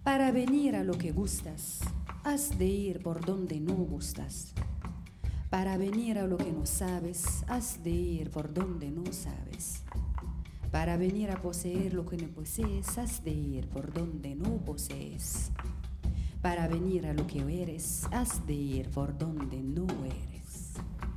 Para venir a lo que gustas, has de ir por donde no gustas. Para venir a lo que no sabes, has de ir por donde no sabes. Para venir a poseer lo que no posees, has de ir por donde no posees. Para venir a lo que eres, has de ir por donde no eres.